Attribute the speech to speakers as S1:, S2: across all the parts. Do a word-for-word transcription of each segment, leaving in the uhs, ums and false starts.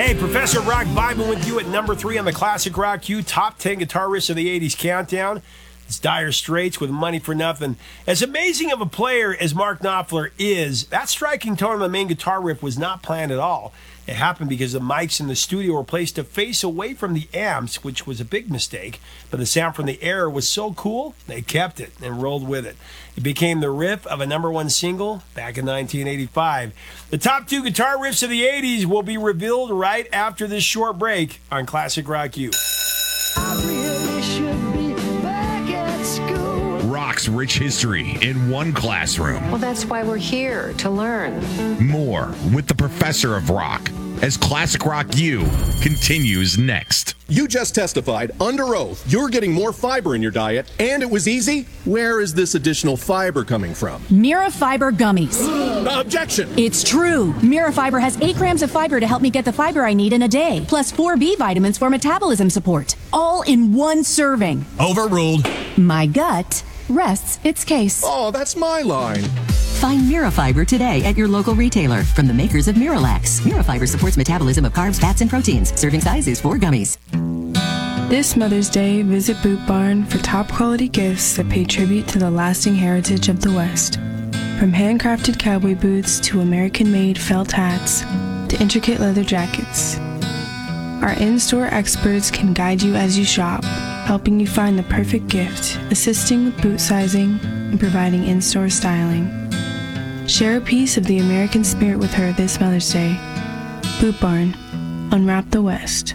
S1: Hey, Professor Rock vibing with you at number three on the Classic Rock Q Top ten Guitar Riffs of the eighties Countdown. It's Dire Straits with Money for Nothing. As amazing of a player as Mark Knopfler is, that striking tone of the main guitar riff was not planned at all. It happened because the mics in the studio were placed to face away from the amps, which was a big mistake. But the sound from the air was so cool, they kept it and rolled with it. It became the riff of a number one single back in nineteen eighty-five. The top two guitar riffs of the eighties will be revealed right after this short break on Classic Rock U.
S2: I really should be back at school.
S3: Rock's rich history in one classroom.
S4: Well, that's why we're here, to learn.
S3: More with the Professor of Rock as Classic Rock U continues next.
S5: You just testified under oath you're getting more fiber in your diet, and it was easy. Where is this additional fiber coming from?
S6: Mirafiber gummies.
S5: Objection!
S6: It's true. Mirafiber has eight grams of fiber to help me get the fiber I need in a day, plus four B vitamins for metabolism support, all in one serving.
S3: Overruled.
S6: My gut rests its case.
S5: Oh, that's my line.
S7: Find Mirafiber today at your local retailer from the makers of Miralax. Mirafiber supports metabolism of carbs, fats, and proteins. Serving size is four gummies.
S8: This Mother's Day, visit Boot Barn for top quality gifts that pay tribute to the lasting heritage of the West. From handcrafted cowboy boots to American-made felt hats to intricate leather jackets. Our in-store experts can guide you as you shop, helping you find the perfect gift, assisting with boot sizing, and providing in-store styling. Share a piece of the American spirit with her this Mother's Day. Boot Barn. Unwrap the West.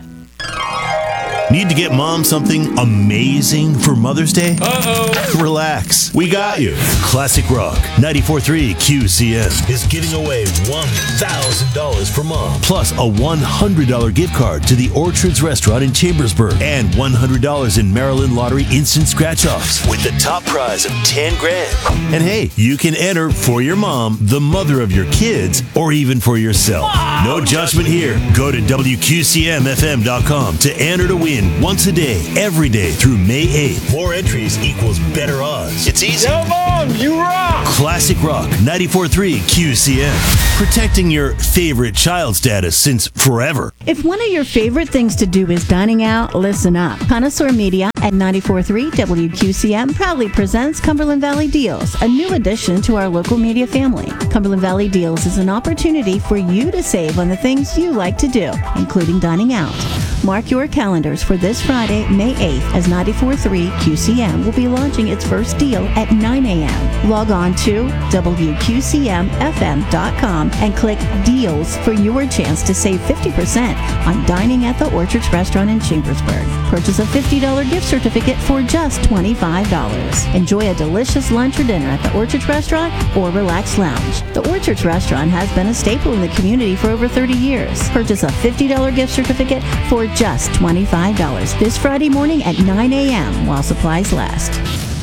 S9: Need to get mom something amazing for Mother's Day? Uh-oh. Relax. We got you. Classic Rock ninety-four point three Q C M is giving away one thousand dollars for mom, plus a one hundred dollars gift card to the Orchards Restaurant in Chambersburg, and one hundred dollars in Maryland Lottery instant scratch-offs with the top prize of ten grand. And hey, you can enter for your mom, the mother of your kids, or even for yourself. No judgment here. Go to W Q C M F M dot com to enter to win once a day, every day through May eighth. More entries equals better odds. It's easy.
S1: Come on, you rock!
S9: Classic Rock ninety-four point three Q C M. Protecting your favorite child status since forever.
S10: If one of your favorite things to do is dining out, listen up. Connoisseur Media at ninety-four point three W Q C M proudly presents Cumberland Valley Deals, a new addition to our local media family. Cumberland Valley Deals is an opportunity for you to save on the things you like to do, including dining out. Mark your calendars for this Friday, May eighth, as ninety-four point three Q C M will be launching its first deal at nine a.m. Log on to W Q C M F M dot com and click Deals for your chance to save fifty percent on dining at the Orchards Restaurant in Chambersburg. Purchase a fifty dollars gift certificate for just twenty-five dollars. Enjoy a delicious lunch or dinner at the Orchards Restaurant or Relax Lounge. The Orchards Restaurant has been a staple in the community for over thirty years. Purchase a fifty dollars gift certificate for just twenty-five dollars this Friday morning at nine a.m. while supplies last.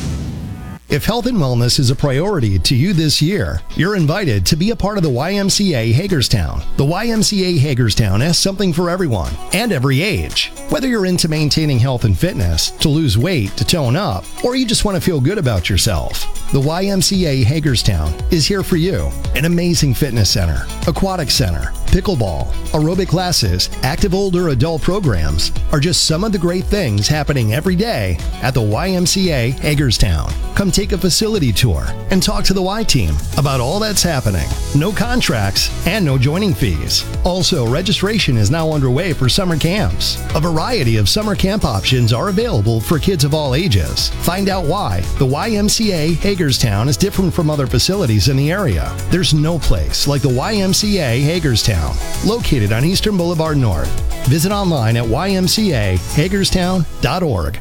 S11: If health and wellness is a priority to you this year, you're invited to be a part of the Y M C A Hagerstown. The Y M C A Hagerstown has something for everyone and every age. Whether you're into maintaining health and fitness, to lose weight, to tone up, or you just want to feel good about yourself, the Y M C A Hagerstown is here for you. An amazing fitness center, aquatic center, pickleball, aerobic classes, active older adult programs are just some of the great things happening every day at the Y M C A Hagerstown. Come take a facility tour and talk to the Y team about all that's happening. No contracts and no joining fees. Also, registration is now underway for summer camps. A variety of summer camp options are available for kids of all ages. Find out why the Y M C A Hagerstown is different from other facilities in the area. There's no place like the Y M C A Hagerstown, located on Eastern Boulevard North. Visit online at Y M C A Hagerstown dot org.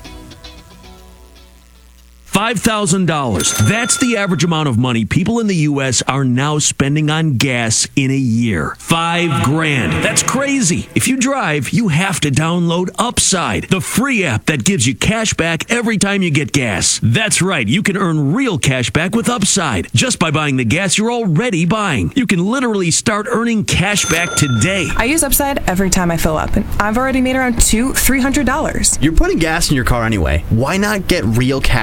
S12: five thousand dollars. That's the average amount of money people in the U S are now spending on gas in a year. Five grand. That's crazy. If you drive, you have to download Upside, the free app that gives you cash back every time you get gas. That's right. You can earn real cash back with Upside just by buying the gas you're already buying. You can literally start earning cash back today.
S8: I use Upside every time I fill up, and I've already made around two, three hundred dollars.
S13: You're putting gas in your car anyway. Why not get real cash back?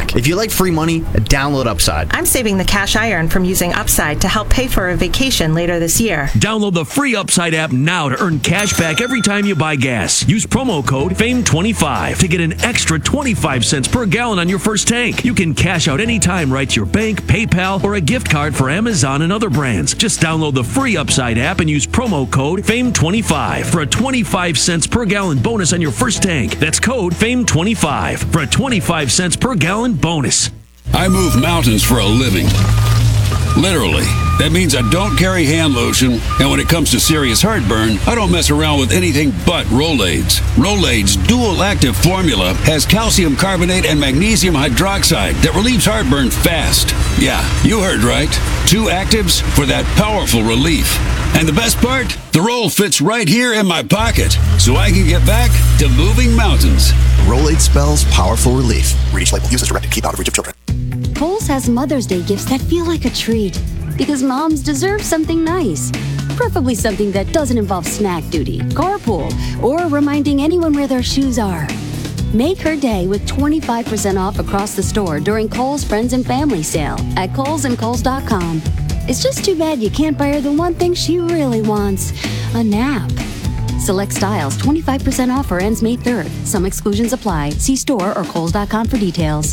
S13: bank. If you like free money, download Upside.
S14: I'm saving the cash I earn from using Upside to help pay for a vacation later this year.
S12: Download the free Upside app now to earn cash back every time you buy gas. Use promo code fame twenty-five to get an extra twenty-five cents per gallon on your first tank. You can cash out anytime right to your bank, PayPal, or a gift card for Amazon and other brands. Just download the free Upside app and use promo code fame twenty-five for a twenty-five cents per gallon bonus on your first tank. That's code fame twenty-five for a twenty-five cents per gallon bonus.
S15: I move mountains for a living. Literally. That means I don't carry hand lotion, and when it comes to serious heartburn, I don't mess around with anything but Rolaids. Rolaids' dual-active formula has calcium carbonate and magnesium hydroxide that relieves heartburn fast. Yeah, you heard right. Two actives for that powerful relief. And the best part? The roll fits right here in my pocket, so I can get back to moving mountains.
S16: Rolaid spells powerful relief. Read each label. Use as directed. Keep out of reach of children.
S17: Kohl's has Mother's Day gifts that feel like a treat. Because moms deserve something nice. Preferably something that doesn't involve snack duty, carpool, or reminding anyone where their shoes are. Make her day with twenty-five percent off across the store during Kohl's Friends and Family Sale at Kohl's and Kohl's dot com. It's just too bad you can't buy her the one thing she really wants, a nap. Select styles, twenty-five percent off or ends May third. Some exclusions apply. See store or Kohl's dot com for details.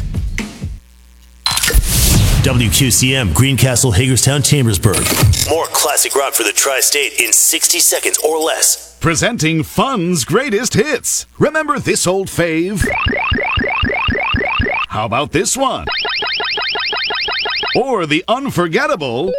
S9: W Q C M, Greencastle, Hagerstown, Chambersburg. More classic rock for the tri-state in sixty seconds or less.
S18: Presenting Fun's greatest hits. Remember this old fave? How about this one? Or the unforgettable...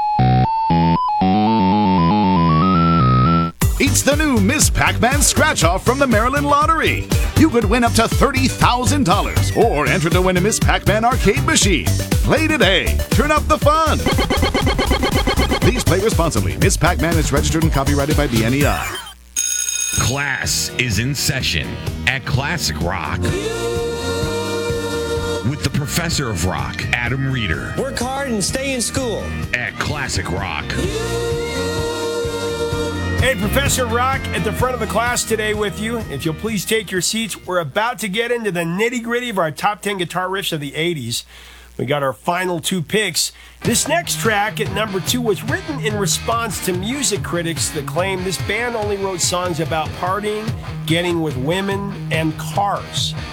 S18: It's the new Miss Pac-Man Scratch-Off from the Maryland Lottery. You could win up to thirty thousand dollars or enter to win a Miss Pac-Man arcade machine. Play today. Turn up the fun. Please play responsibly. Miss Pac-Man is registered and copyrighted by B N E I.
S3: Class is in session at Classic Rock with the professor of rock, Adam Reeder.
S19: Work hard and stay in school.
S3: At Classic Rock.
S1: Hey, Professor Rock at the front of the class today with you. If you'll please take your seats, we're about to get into the nitty-gritty of our top ten guitar riffs of the eighties. We got our final two picks. This next track at number two was written in response to music critics that claim this band only wrote songs about partying, getting with women, and cars.